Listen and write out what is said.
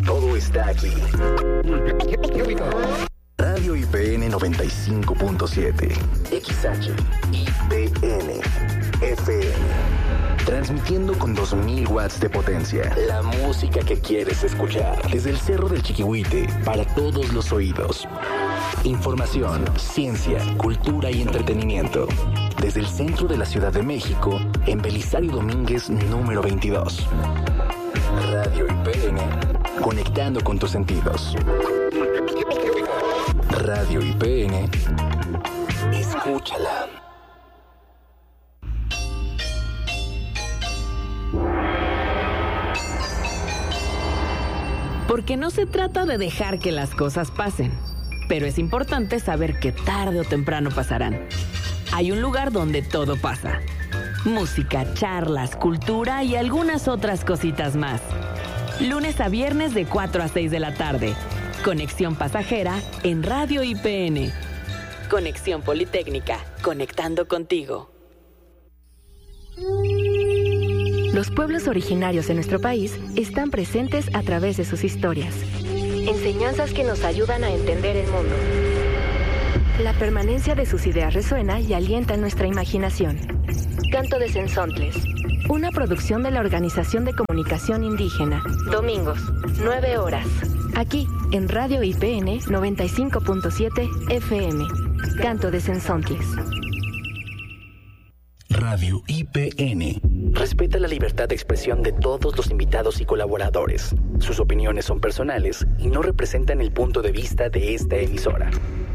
Todo está aquí. Radio IPN 95.7. XH-IPN FM. Transmitiendo con 2000 watts de potencia. La música que quieres escuchar. Desde el Cerro del Chiquihuite, para todos los oídos. Información, ciencia, cultura y entretenimiento. Desde el centro de la Ciudad de México, en Belisario Domínguez, número 22. Radio IPN, conectando con tus sentidos. Radio IPN, escúchala. Porque no se trata de dejar que las cosas pasen, pero es importante saber que tarde o temprano pasarán. Hay un lugar donde todo pasa. Música, charlas, cultura y algunas otras cositas más. Lunes a viernes de 4 a 6 de la tarde. Conexión pasajera en Radio IPN. Conexión Politécnica, conectando contigo. Los pueblos originarios de nuestro país están presentes a través de sus historias. Enseñanzas que nos ayudan a entender el mundo. La permanencia de sus ideas resuena y alienta nuestra imaginación. Canto de Cenzontles, una producción de la Organización de Comunicación Indígena. Domingos, 9 horas. Aquí, en Radio IPN 95.7 FM. Canto de Cenzontles. Radio IPN respeta la libertad de expresión de todos los invitados y colaboradores. Sus opiniones son personales y no representan el punto de vista de esta emisora.